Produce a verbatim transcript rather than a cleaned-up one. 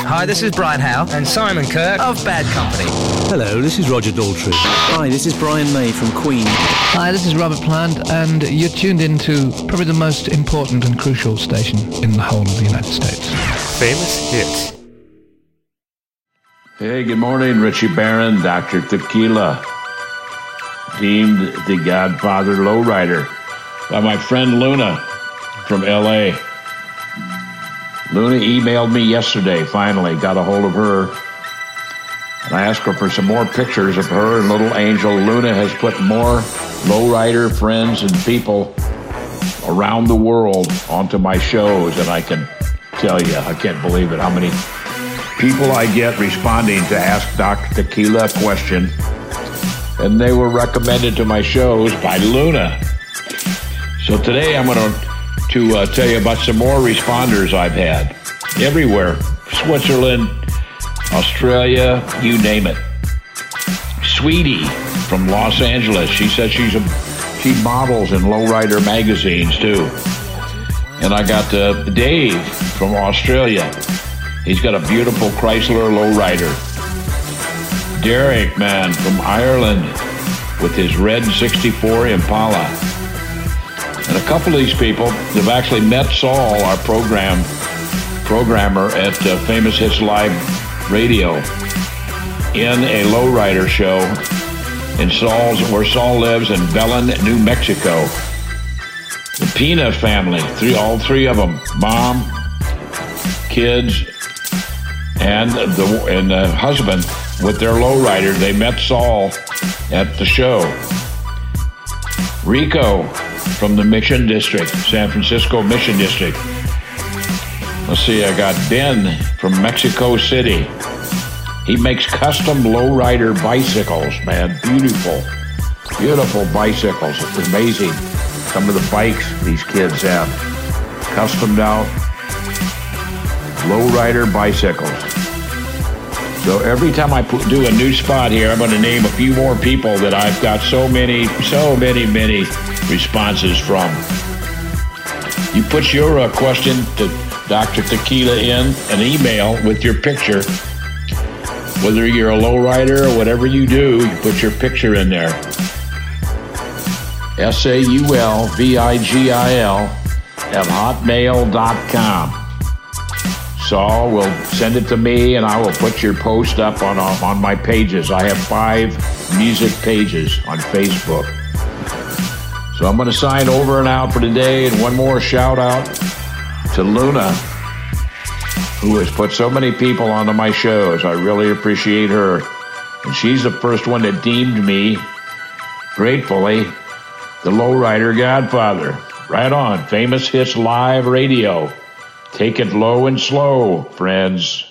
Hi, this is Brian Howe and Simon Kirk of Bad Company. Hello, this is Roger Daltrey. Hi, this is Brian May from Queen. Hi, this is Robert Plant, and you're tuned into probably the most important and crucial station in the whole of the United States. Famous Hits. Hey, good morning, Richie Barron, Doctor Tequila, deemed the Godfather Lowrider by my friend Luna from L A. Luna emailed me yesterday, finally, got a hold of her, and I asked her for some more pictures of her and little Angel. Luna has put more lowrider friends and people around the world onto my shows, and I can tell you, I can't believe it, how many people I get responding to Ask Doctor Tequila a question, and they were recommended to my shows by Luna. So today I'm going to to uh, tell you about some more responders I've had everywhere. Switzerland, Australia, you name it. Sweetie from Los Angeles. She says she's a, she models in lowrider magazines too. And I got uh, Dave from Australia. He's got a beautiful Chrysler lowrider. Derek, man, from Ireland with his red sixty-four Impala. And a couple of these people have actually met Saul, our program programmer at uh, Famous Hits Live Radio, in a lowrider show in Saul's, where Saul lives in Belen, New Mexico. The Pina family, three, all three of them, mom, kids, and the and the husband with their lowrider. They met Saul at the show. Rico from the Mission District, San Francisco Mission District. Let's see, I got Ben from Mexico City. He makes custom lowrider bicycles, man. Beautiful, beautiful bicycles. It's amazing some of the bikes these kids have. Customed out lowrider bicycles. So every time I put, do a new spot here, I'm going to name a few more people that I've got so many, so many, many responses from. You put your uh, question to Doctor Tequila in an email with your picture. Whether you're a lowrider or whatever you do, you put your picture in there. S A U L V I G I L at hotmail dot com. Saul will send it to me, and I will put your post up on on my pages. I have five music pages on Facebook. So I'm going to sign over and out for today, and one more shout out to Luna, who has put so many people onto my shows. I really appreciate her. And she's the first one that deemed me, gratefully, the lowrider godfather. Right on, Famous Hits Live Radio. Take it low and slow, friends.